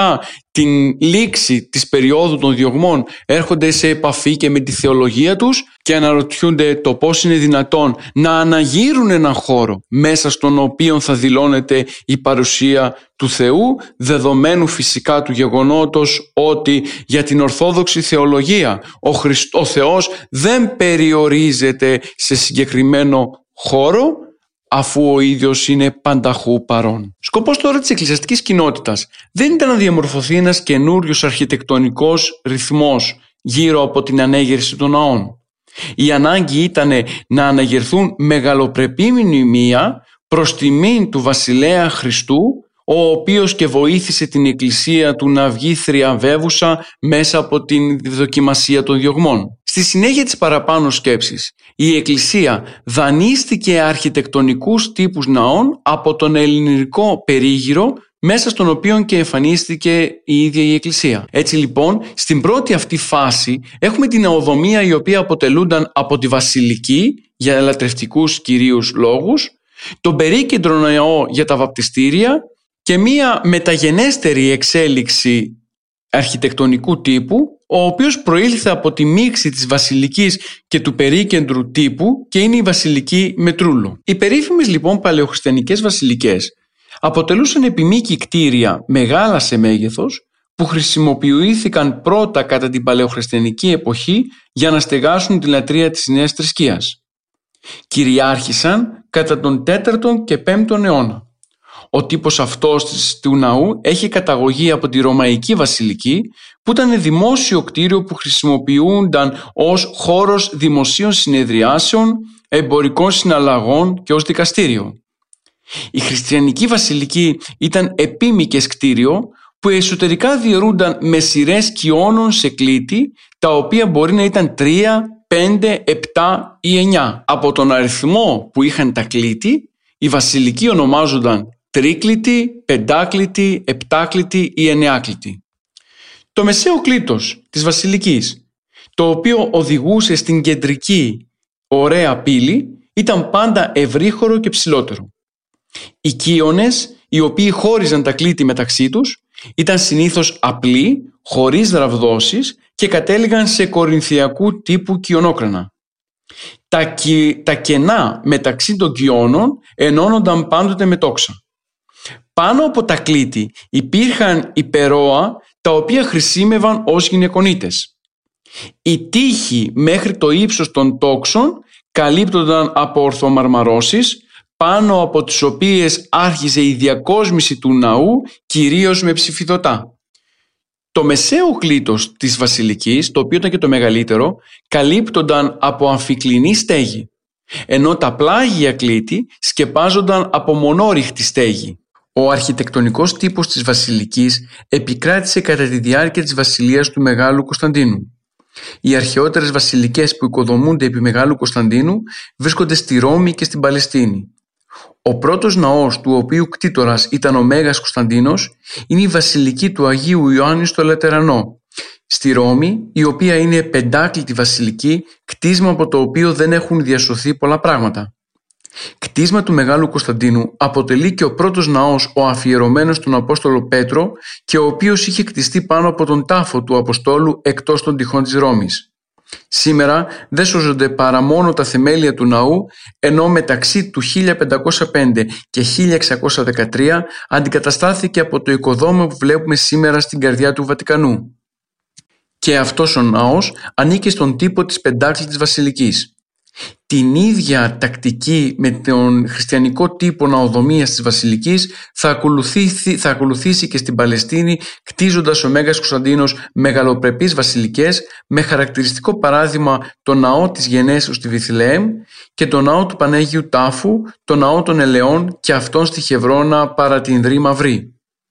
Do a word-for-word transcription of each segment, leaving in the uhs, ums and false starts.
την λήξη της περίοδου των διωγμών έρχονται σε επαφή και με τη θεολογία τους και αναρωτιούνται το πώς είναι δυνατόν να αναγείρουν έναν χώρο μέσα στον οποίο θα δηλώνεται η παρουσία του Θεού, δεδομένου φυσικά του γεγονότος ότι για την Ορθόδοξη θεολογία ο, Χριστ, ο Θεός δεν περιορίζεται σε συγκεκριμένο χώρο, αφού ο ίδιος είναι πανταχού παρόν. Σκοπός τώρα της εκκλησιαστικής κοινότητας δεν ήταν να διαμορφωθεί ένας καινούριος αρχιτεκτονικός ρυθμός γύρω από την ανέγερση των ναών. Η ανάγκη ήταν να αναγερθούν μεγαλοπρεπή μνημεία προς τιμήν του βασιλέα Χριστού, ο οποίος και βοήθησε την εκκλησία του να βγει θριαμβεύουσα μέσα από την δοκιμασία των διωγμών. Στη συνέχεια της παραπάνω σκέψης, η εκκλησία δανείστηκε αρχιτεκτονικούς τύπους ναών από τον ελληνικό περίγυρο, μέσα στον οποίο και εμφανίστηκε η ίδια η εκκλησία. Έτσι λοιπόν, στην πρώτη αυτή φάση έχουμε την ναοδομία, η οποία αποτελούνταν από τη βασιλική για λατρευτικούς κυρίους λόγους, τον περίκεντρο ναό για τα βαπτιστήρια και μία μεταγενέστερη εξέλιξη αρχιτεκτονικού τύπου, ο οποίος προήλθε από τη μίξη της βασιλικής και του περίκεντρου τύπου και είναι η βασιλική Μετρούλο. Οι περίφημες λοιπόν παλαιοχριστιανικές βασιλικές αποτελούσαν επιμήκη κτίρια μεγάλα σε μέγεθος που χρησιμοποιήθηκαν πρώτα κατά την παλαιοχριστιανική εποχή για να στεγάσουν τη λατρεία της νέας θρησκείας. Κυριάρχησαν κατά τον τέταρτο και πέμπτο αιώνα. Ο τύπος αυτός του ναού έχει καταγωγή από τη Ρωμαϊκή Βασιλική, που ήταν δημόσιο κτίριο που χρησιμοποιούνταν ως χώρος δημοσίων συνεδριάσεων, εμπορικών συναλλαγών και ως δικαστήριο. Η Χριστιανική Βασιλική ήταν επίμικες κτίριο που εσωτερικά διαιρούνταν με σειρές κοιώνων σε κλίτη, τα οποία μπορεί να ήταν τρία, πέντε, επτά ή εννιά. Από τον αριθμό που είχαν τα κλίτη, οι βασιλικοί ονομάζονταν τρίκλητη, πεντάκλητη, επτάκλητη ή εννεάκλητη. Το μεσαίο κλίτος της βασιλικής, το οποίο οδηγούσε στην κεντρική ωραία πύλη, ήταν πάντα ευρύχωρο και ψηλότερο. Οι κύονες, οι οποίοι χώριζαν τα κλίτη μεταξύ τους, ήταν συνήθως απλοί, χωρίς ραβδόσεις και κατέληγαν σε κορινθιακού τύπου κοιονόκρανα. Τα, κι, τα κενά μεταξύ των κοιώνων ενώνονταν πάντοτε με τόξα. Πάνω από τα κλίτη υπήρχαν υπερόα, τα οποία χρησίμευαν ως γυναικονίτες. Οι τοίχοι μέχρι το ύψος των τόξων καλύπτονταν από ορθομαρμαρώσεις, πάνω από τις οποίες άρχιζε η διακόσμηση του ναού, κυρίως με ψηφιδωτά. Το μεσαίο κλίτος της βασιλικής, το οποίο ήταν και το μεγαλύτερο, καλύπτονταν από αμφικλινή στέγη, ενώ τα πλάγια κλίτη σκεπάζονταν από μονόριχτη στέγη. Ο αρχιτεκτονικός τύπος της βασιλικής επικράτησε κατά τη διάρκεια της βασιλείας του Μεγάλου Κωνσταντίνου. Οι αρχαιότερες βασιλικές που οικοδομούνται επί Μεγάλου Κωνσταντίνου βρίσκονται στη Ρώμη και στην Παλαιστίνη. Ο πρώτος ναός, του οποίου κτήτορας ήταν ο Μέγας Κωνσταντίνος, είναι η βασιλική του Αγίου Ιωάννη στο Λατερανό, στη Ρώμη, η οποία είναι πεντάκλητη βασιλική, κτίσμα από το οποίο δεν έχουν διασωθεί πολλά πράγματα. Κτίσμα του Μεγάλου Κωνσταντίνου αποτελεί και ο πρώτος ναός, ο αφιερωμένος στον Απόστολο Πέτρο, και ο οποίος είχε κτιστεί πάνω από τον τάφο του Αποστόλου εκτός των τυχών της Ρώμης. Σήμερα δεν σώζονται παρά μόνο τα θεμέλια του ναού, ενώ μεταξύ του χίλια πεντακόσια πέντε και χίλια εξακόσια δεκατρία αντικαταστάθηκε από το οικοδόμημα που βλέπουμε σήμερα στην καρδιά του Βατικανού. Και αυτός ο ναός ανήκε στον τύπο της πεντάκλητης βασιλικής. Την ίδια τακτική με τον χριστιανικό τύπο ναοδομίας της βασιλικής θα ακολουθήσει, θα ακολουθήσει και στην Παλαιστίνη, κτίζοντας ο Μέγας Κωνσταντίνος μεγαλοπρεπείς βασιλικές, με χαρακτηριστικό παράδειγμα το ναό της Γενέσεως στη Βιθλεέμ και το ναό του Παναίγιου Τάφου, το ναό των Ελαιών και αυτόν στη Χευρώνα παρά την Δρή Μαυρή.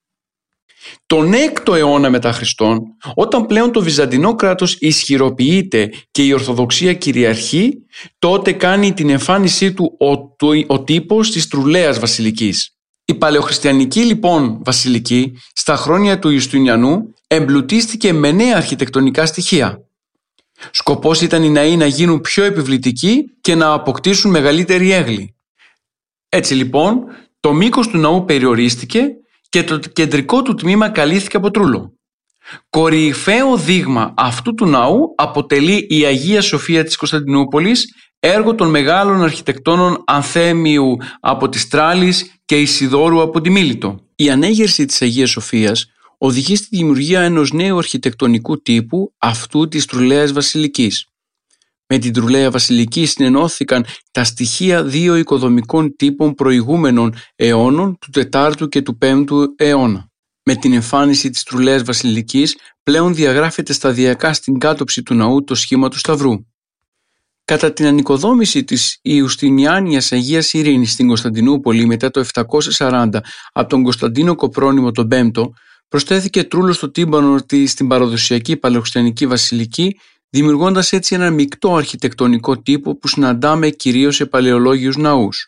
Τον έκτο αιώνα μετά Χριστόν, όταν πλέον το Βυζαντινό κράτος ισχυροποιείται και η Ορθοδοξία κυριαρχεί, τότε κάνει την εμφάνισή του ο, ο, ο τύπος της τρουλαίας βασιλικής. Η παλαιοχριστιανική λοιπόν βασιλική στα χρόνια του Ιουστινιανού εμπλουτίστηκε με νέα αρχιτεκτονικά στοιχεία. Σκοπός ήταν οι ναοί να γίνουν πιο επιβλητικοί και να αποκτήσουν μεγαλύτερη έγκλη. Έτσι λοιπόν το μήκος του ναού περιορίστηκε και το κεντρικό του τμήμα καλύφθηκε από τρούλο. Κορυφαίο δείγμα αυτού του ναού αποτελεί η Αγία Σοφία της Κωνσταντινούπολης, έργο των μεγάλων αρχιτεκτόνων Ανθέμιου από τη Στράλης και Ισιδώρου από τη Μίλητο. Η ανέγερση της Αγίας Σοφίας οδηγεί στη δημιουργία ενός νέου αρχιτεκτονικού τύπου, αυτού της Τρουλαίας Βασιλικής. Με την Τρουλαία Βασιλική συνενώθηκαν τα στοιχεία δύο οικοδομικών τύπων προηγούμενων αιώνων, του τετάρτου και του πέμπτου αιώνα. Με την εμφάνιση της Τρουλαίας Βασιλικής πλέον διαγράφεται σταδιακά στην κάτωψη του ναού το σχήμα του Σταυρού. Κατά την ανοικοδόμηση της Ιουστινιάνιας Αγίας Ειρήνης στην Κωνσταντινούπολη μετά το επτακόσια σαράντα από τον Κωνσταντίνο Κοπρόνημο τον Πέμπτο, προσθέθηκε τρούλο στο τύμπανο στην παραδοσιακή παλαιοχριστιανική βασιλική, δημιουργώντας έτσι ένα μεικτό αρχιτεκτονικό τύπο που συναντάμε κυρίως σε παλαιολόγιους ναούς.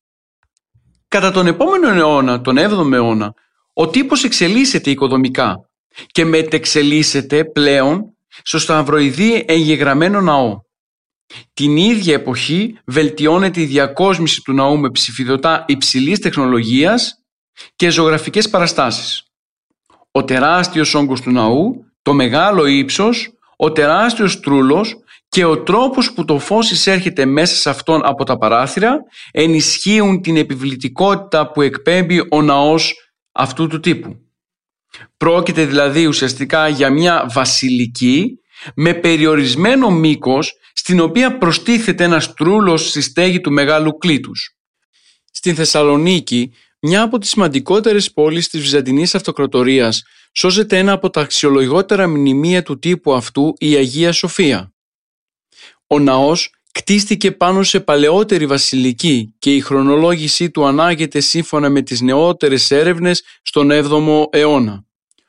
Κατά τον επόμενο αιώνα, τον έβδομο αιώνα, ο τύπος εξελίσσεται οικοδομικά και μετεξελίσσεται πλέον στο σταυροειδή εγγεγραμμένο ναό. Την ίδια εποχή βελτιώνεται η διακόσμηση του ναού με ψηφιδωτά υψηλής τεχνολογίας και ζωγραφικές παραστάσεις. Ο τεράστιος όγκος του ναού, το μεγάλο ύψος, ο τεράστιος τρούλος και ο τρόπος που το φως εισέρχεται μέσα σε αυτόν από τα παράθυρα ενισχύουν την επιβλητικότητα που εκπέμπει ο ναός αυτού του τύπου. Πρόκειται δηλαδή ουσιαστικά για μια βασιλική με περιορισμένο μήκος, στην οποία προστίθεται ένας τρούλος στη στέγη του Μεγάλου Κλήτους. Στην Θεσσαλονίκη, μια από τις σημαντικότερες πόλεις της Βυζαντινής Αυτοκρατορίας, σώζεται ένα από τα αξιολογότερα μνημεία του τύπου αυτού, η Αγία Σοφία. Ο ναός κτίστηκε πάνω σε παλαιότερη βασιλική και η χρονολόγησή του ανάγεται σύμφωνα με τις νεότερες έρευνες στον έβδομο αιώνα.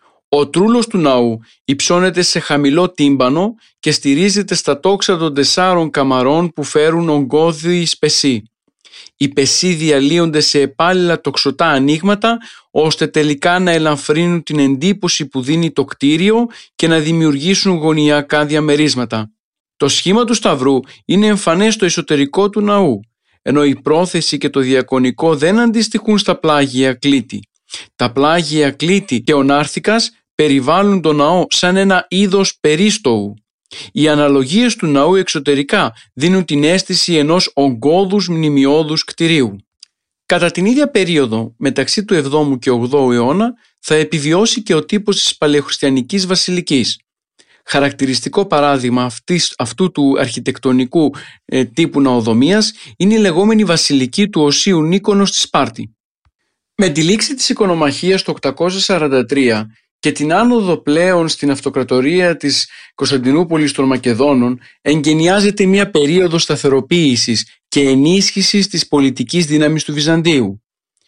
Ο τρούλος του ναού υψώνεται σε χαμηλό τύμπανο και στηρίζεται στα τόξα των τεσσάρων καμαρών που φέρουν ογκώδη σπεσί. Οι πεσί διαλύονται σε επάλληλα τοξωτά ανοίγματα, ώστε τελικά να ελαφρύνουν την εντύπωση που δίνει το κτίριο και να δημιουργήσουν γωνιακά διαμερίσματα. Το σχήμα του Σταυρού είναι εμφανές στο εσωτερικό του ναού, ενώ η πρόθεση και το διακονικό δεν αντιστοιχούν στα πλάγια κλήτη. Τα πλάγια κλήτη και ο νάρθικας περιβάλλουν το ναό σαν ένα είδος περίστοου. Οι αναλογίες του ναού εξωτερικά δίνουν την αίσθηση ενός ογκώδους μνημειώδους κτηρίου. Κατά την ίδια περίοδο, μεταξύ του εβδόμου και ογδόου αιώνα, θα επιβιώσει και ο τύπος της παλαιοχριστιανικής βασιλικής. Χαρακτηριστικό παράδειγμα αυτής, αυτού του αρχιτεκτονικού ε, τύπου ναοδομίας είναι η λεγόμενη βασιλική του Οσίου Νίκονος στη Σπάρτη. Με τη λήξη της οικονομαχίας το οκτακόσια σαράντα τρία και την άνοδο πλέον στην αυτοκρατορία της Κωνσταντινούπολης των Μακεδόνων, εγκαινιάζεται μια περίοδος σταθεροποίησης και ενίσχυσης της πολιτικής δύναμης του Βυζαντίου.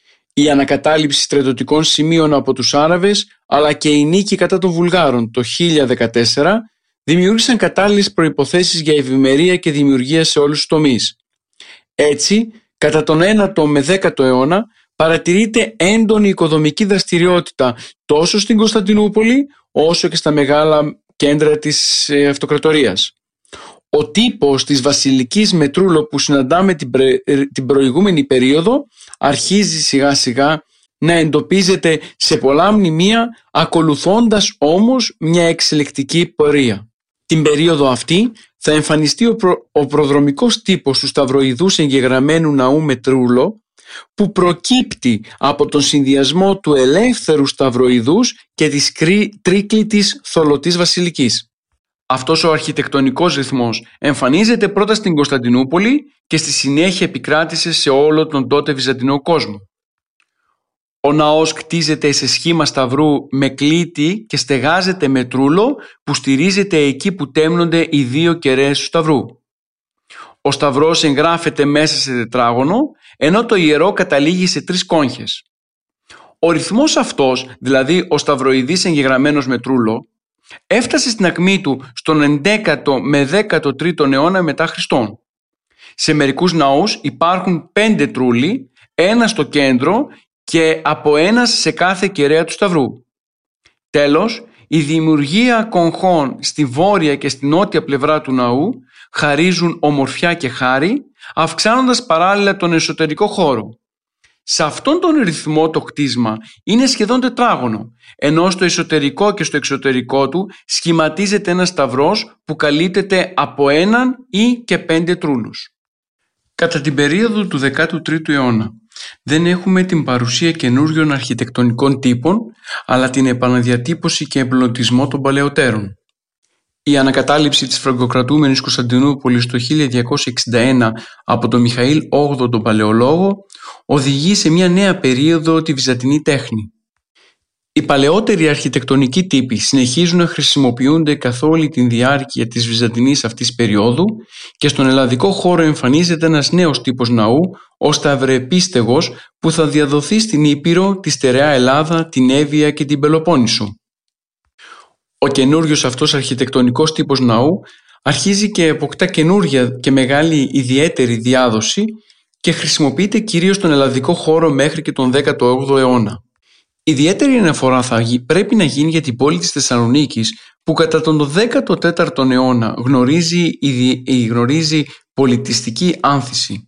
Η ανακατάληψη στρατιωτικών σημείων από τους Άραβες, αλλά και η νίκη κατά των Βουλγάρων το χίλια δεκατέσσερα δημιούργησαν κατάλληλες προϋποθέσεις για ευημερία και δημιουργία σε όλους τους τομείς. Έτσι, κατά τον ένατο με δέκατο αιώνα, παρατηρείται έντονη οικοδομική δραστηριότητα τόσο στην Κωνσταντινούπολη όσο και στα μεγάλα κέντρα της αυτοκρατορίας. Ο τύπος της βασιλικής με τρούλο που συναντάμε την, πρε... την προηγούμενη περίοδο αρχίζει σιγά σιγά να εντοπίζεται σε πολλά μνημεία, ακολουθώντας όμως μια εξελικτική πορεία. Την περίοδο αυτή θα εμφανιστεί ο, προ... ο προδρομικός τύπος του σταυροειδούς εγγεγραμμένου ναού με τρούλο, που προκύπτει από τον συνδυασμό του ελεύθερου σταυροειδούς και της τρίκλητης θολωτής βασιλικής. Αυτός ο αρχιτεκτονικός ρυθμός εμφανίζεται πρώτα στην Κωνσταντινούπολη και στη συνέχεια επικράτησε σε όλο τον τότε βυζαντινό κόσμο. Ο ναός κτίζεται σε σχήμα σταυρού με κλίτη και στεγάζεται με τρούλο που στηρίζεται εκεί που τέμνονται οι δύο κεραίες του σταυρού. Ο σταυρός εγγράφεται μέσα σε τετράγωνο, ενώ το ιερό καταλήγει σε τρεις κόγχες. Ο ρυθμός αυτός, δηλαδή ο σταυροειδής εγγεγραμμένος με τρούλο, έφτασε στην ακμή του στον ενδέκατο με δέκατο τρίτο αιώνα μετά Χριστόν. Σε μερικούς ναούς υπάρχουν πέντε τρούλοι, ένα στο κέντρο και από ένας σε κάθε κεραία του σταυρού. Τέλος, η δημιουργία κογχών στη βόρεια και στη νότια πλευρά του ναού χαρίζουν ομορφιά και χάρη, αυξάνοντας παράλληλα τον εσωτερικό χώρο. Σε αυτόν τον ρυθμό το κτίσμα είναι σχεδόν τετράγωνο, ενώ στο εσωτερικό και στο εξωτερικό του σχηματίζεται ένας σταυρός που καλύπτεται από έναν ή και πέντε τρούλους. Κατά την περίοδο του δέκατου τρίτου αιώνα δεν έχουμε την παρουσία καινούριων αρχιτεκτονικών τύπων, αλλά την επαναδιατύπωση και εμπλουτισμό των παλαιότερων. Η ανακατάληψη της φραγκοκρατούμενης Κωνσταντινούπολης το χίλια διακόσια εξήντα ένα από τον Μιχαήλ όγδοο τον Παλαιολόγο οδηγεί σε μια νέα περίοδο τη βυζαντινή τέχνη. Οι παλαιότεροι αρχιτεκτονικοί τύποι συνεχίζουν να χρησιμοποιούνται καθ' όλη τη διάρκεια της βυζαντινής αυτής περίοδου και στον ελλαδικό χώρο εμφανίζεται ένας νέος τύπος ναού, ο σταυρεπίστεγος, που θα διαδοθεί στην Ήπειρο, τη στερεά Ελλάδα, την Εύβοια και την Πελοπόννησο. Ο καινούριος αυτός αρχιτεκτονικός τύπος ναού αρχίζει και αποκτά καινούρια και μεγάλη ιδιαίτερη διάδοση και χρησιμοποιείται κυρίως στον ελλαδικό χώρο μέχρι και τον δέκατο όγδοο αιώνα. Ιδιαίτερη αναφορά θα πρέπει να γίνει για την πόλη της Θεσσαλονίκης, που κατά τον δέκατο τέταρτο αιώνα γνωρίζει, γνωρίζει πολιτιστική άνθηση.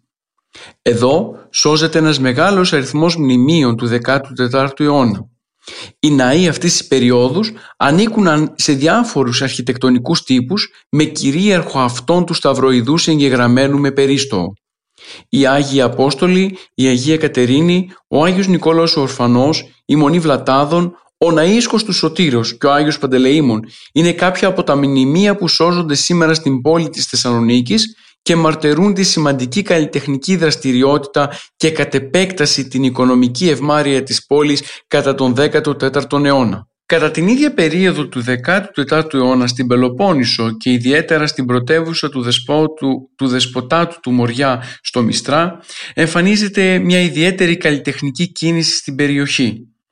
Εδώ σώζεται ένας μεγάλος αριθμός μνημείων του δέκατου τέταρτου αιώνα. Οι ναοί αυτής της περίοδους ανήκουν σε διάφορους αρχιτεκτονικούς τύπους, με κυρίαρχο αυτόν του σταυροειδούς εγγεγραμμένου με περίστοο. Οι Άγιοι Απόστολοι, η Αγία Κατερίνη, ο Άγιος Νικόλαος ο Ορφανός, η Μονή Βλατάδων, ο Ναΐσκος του Σωτήρος και ο Άγιος Παντελεήμων είναι κάποια από τα μνημεία που σώζονται σήμερα στην πόλη της Θεσσαλονίκης και μαρτερούν τη σημαντική καλλιτεχνική δραστηριότητα και κατ' επέκταση την οικονομική ευμάρεια της πόλης κατά τον δέκατο τέταρτο αιώνα. Κατά την ίδια περίοδο του δέκατου τέταρτου αιώνα στην Πελοπόννησο και ιδιαίτερα στην πρωτεύουσα του, δεσπότου, του δεσποτάτου του Μοριά στο Μιστρά εμφανίζεται μια ιδιαίτερη καλλιτεχνική κίνηση στην περιοχή.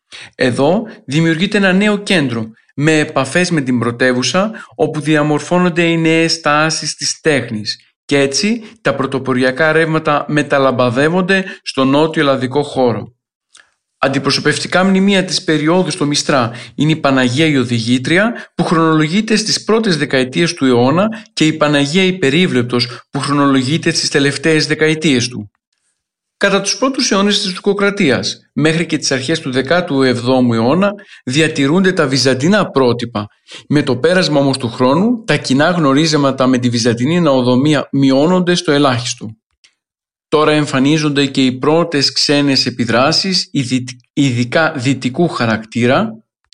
Εδώ δημιουργείται ένα νέο κέντρο με επαφές με την πρωτεύουσα, όπου διαμορφώνονται οι νέες τάσεις της τέχνης και έτσι τα πρωτοποριακά ρεύματα μεταλαμπαδεύονται στο νότιο ελλαδικό χώρο. Αντιπροσωπευτικά μνημεία της περίοδου στο Μιστρά είναι η Παναγία η Οδηγήτρια, που χρονολογείται στις πρώτες δεκαετίες του αιώνα, και η Παναγία η Περίβλεπτος, που χρονολογείται στις τελευταίες δεκαετίες του. Κατά τους πρώτους αιώνες της τουρκοκρατίας μέχρι και τις αρχές του δέκατου εβδόμου αιώνα διατηρούνται τα βυζαντινά πρότυπα. Με το πέρασμα όμως του χρόνου τα κοινά γνωρίζεματα με τη βυζαντινή ναοδομία μειώνονται στο ελάχιστο. Τώρα εμφανίζονται και οι πρώτες ξένες επιδράσεις, ειδικά δυτικού χαρακτήρα,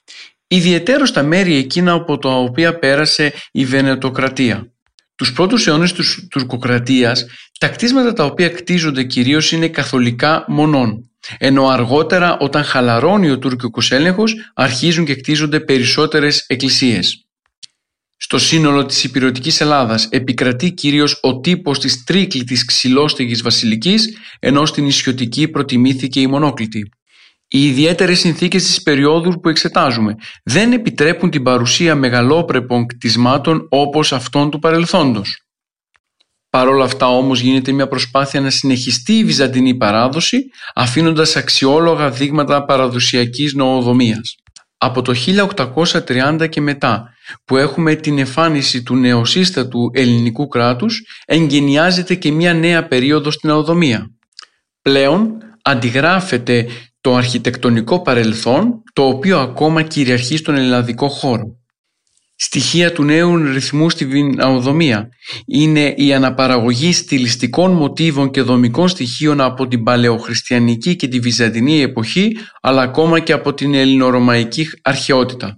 ιδιαιτέρως στα μέρη εκείνα από τα οποία πέρασε η Βενετοκρατία. Τους πρώτους αιώνες της τουρκοκρατίας τα κτίσματα τα οποία κτίζονται κυρίως είναι καθολικά μονών, ενώ αργότερα, όταν χαλαρώνει ο τουρκικός έλεγχος, αρχίζουν και κτίζονται περισσότερες εκκλησίες. Στο σύνολο της Ηπειρωτικής Ελλάδας επικρατεί κυρίως ο τύπος της τρίκλητης ξυλόστεγης βασιλικής, ενώ στην Ισιωτική προτιμήθηκε η μονόκλητη. Οι ιδιαίτερες συνθήκες της περίοδου που εξετάζουμε δεν επιτρέπουν την παρουσία μεγαλόπρεπων κτισμάτων όπως αυτών του παρελθόντος. Παρ' όλα αυτά όμως γίνεται μια προσπάθεια να συνεχιστεί η βυζαντινή παράδοση, αφήνοντας αξιόλογα δείγματα παραδοσιακής νοοδομίας. Από το χίλια οκτακόσια τριάντα και μετά, που έχουμε την εμφάνιση του νεοσύστατου ελληνικού κράτους, εγκαινιάζεται και μια νέα περίοδος στην νοοδομία. Πλέον αντιγράφεται το αρχιτεκτονικό παρελθόν, το οποίο ακόμα κυριαρχεί στον ελλαδικό χώρο. Στοιχεία του νέου ρυθμού στη νοοδομία είναι η αναπαραγωγή στιλιστικών μοτίβων και δομικών στοιχείων από την παλαιοχριστιανική και τη βυζαντινή εποχή, αλλά ακόμα και από την ελληνορωμαϊκή αρχαιότητα.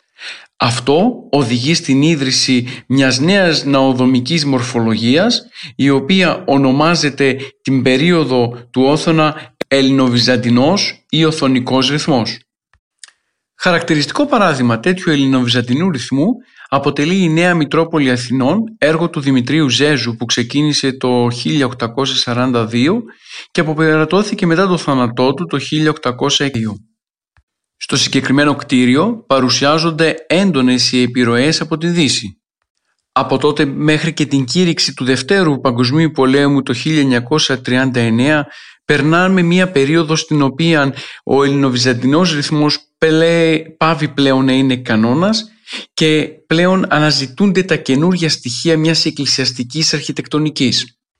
Αυτό οδηγεί στην ίδρυση μιας νέας ναοδομικής μορφολογίας, η οποία ονομάζεται την περίοδο του Όθωνα ελληνοβυζαντινός ή οθωνικός ρυθμός. Χαρακτηριστικό παράδειγμα τέτοιου ελληνοβυζαντινού ρυθμού αποτελεί η Νέα Μητρόπολη Αθηνών, έργο του Δημητρίου Ζέζου, που ξεκίνησε το χίλια οκτακόσια σαράντα δύο και αποπερατώθηκε μετά το θάνατό του το χίλια οκτακόσια δύο. Στο συγκεκριμένο κτίριο παρουσιάζονται έντονες οι επιρροές από τη Δύση. Από τότε μέχρι και την κήρυξη του Δευτέρου Παγκοσμίου Πολέμου το χίλια εννιακόσια τριάντα εννέα περνάμε μία περίοδο στην οποία ο ελληνοβυζαντινός ρυθμός πάβει πλέον να είναι κανόνας και πλέον αναζητούνται τα καινούργια στοιχεία μιας εκκλησιαστικής αρχιτεκτονικής.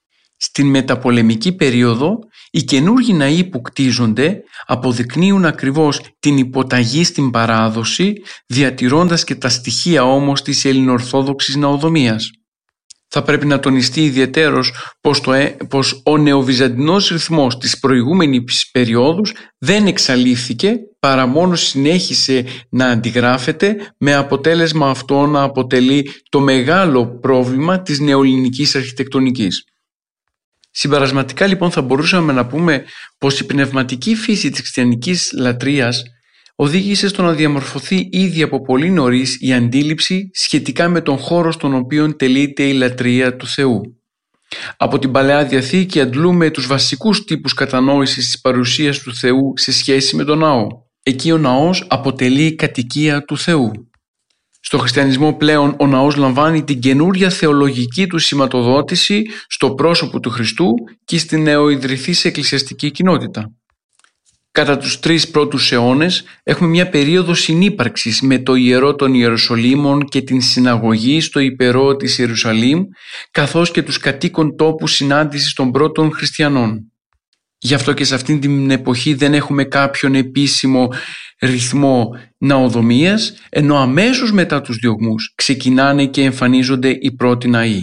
Στην μεταπολεμική περίοδο, οι καινούργιοι ναοί που κτίζονται αποδεικνύουν ακριβώς την υποταγή στην παράδοση, διατηρώντας και τα στοιχεία όμως της ελληνοορθόδοξης ναοδομίας. Θα πρέπει να τονιστεί ιδιαιτέρως πως, το, πως ο νεοβυζαντινός ρυθμός της προηγούμενης περίοδους δεν εξαλείφθηκε, παρά μόνο συνέχισε να αντιγράφεται, με αποτέλεσμα αυτό να αποτελεί το μεγάλο πρόβλημα της νεοελληνικής αρχιτεκτονικής. Συμπερασματικά λοιπόν θα μπορούσαμε να πούμε πως η πνευματική φύση της χριστιανικής λατρείας οδήγησε στο να διαμορφωθεί ήδη από πολύ νωρίς η αντίληψη σχετικά με τον χώρο στον οποίο τελείται η λατρεία του Θεού. Από την Παλαιά Διαθήκη αντλούμε τους βασικούς τύπους κατανόησης της παρουσίας του Θεού σε σχέση με τον ναό. Εκεί ο ναός αποτελεί κατοικία του Θεού. Στο χριστιανισμό πλέον ο ναός λαμβάνει την καινούρια θεολογική του σηματοδότηση στο πρόσωπο του Χριστού και στην νεοειδρυθής εκκλησιαστική κοινότητα. Κατά τους τρεις πρώτους αιώνες έχουμε μια περίοδο συνύπαρξης με το ιερό των Ιεροσολύμων και την συναγωγή στο υπερό της Ιερουσαλήμ, καθώς και τους κατοίκων τόπους συνάντησης των πρώτων χριστιανών. Γι' αυτό και σε αυτήν την εποχή δεν έχουμε κάποιον επίσημο ρυθμό ναοδομίας, ενώ αμέσως μετά τους διωγμούς ξεκινάνε και εμφανίζονται οι πρώτοι ναοί.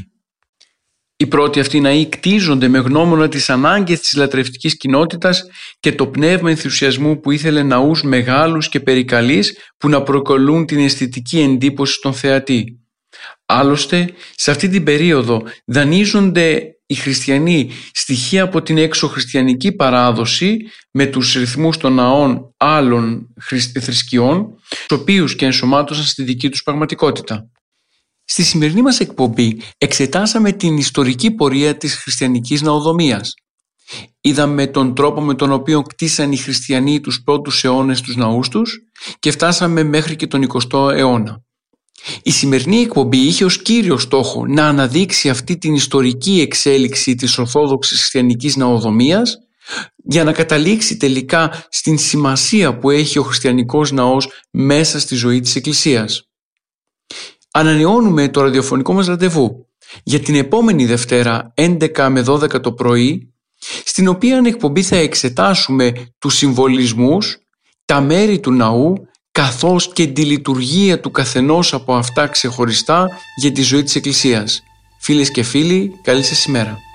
Οι πρώτοι αυτοί ναοί κτίζονται με γνώμονα τις ανάγκες της λατρευτικής κοινότητας και το πνεύμα ενθουσιασμού που ήθελε ναούς μεγάλους και περικαλείς που να προκαλούν την αισθητική εντύπωση στον θεατή. Άλλωστε, σε αυτή την περίοδο δανείζονται οι χριστιανοί στοιχεία από την εξωχριστιανική παράδοση με τους ρυθμούς των ναών άλλων θρησκειών, τους οποίους και ενσωμάτωσαν στη δική τους πραγματικότητα. Στη σημερινή μας εκπομπή εξετάσαμε την ιστορική πορεία της χριστιανικής ναοδομίας. Είδαμε τον τρόπο με τον οποίο κτίσαν οι χριστιανοί τους πρώτους αιώνες τους ναούς τους και φτάσαμε μέχρι και τον εικοστό αιώνα. Η σημερινή εκπομπή είχε ως κύριο στόχο να αναδείξει αυτή την ιστορική εξέλιξη της ορθόδοξης χριστιανικής ναοδομίας για να καταλήξει τελικά στην σημασία που έχει ο χριστιανικός ναός μέσα στη ζωή της Εκκλησίας. Ανανεώνουμε το ραδιοφωνικό μας ραντεβού για την επόμενη Δευτέρα έντεκα με δώδεκα το πρωί, στην οποία εκπομπή θα εξετάσουμε τους συμβολισμούς, τα μέρη του ναού, καθώς και τη λειτουργία του καθενός από αυτά ξεχωριστά για τη ζωή της Εκκλησίας. Φίλες και φίλοι, καλή σας ημέρα.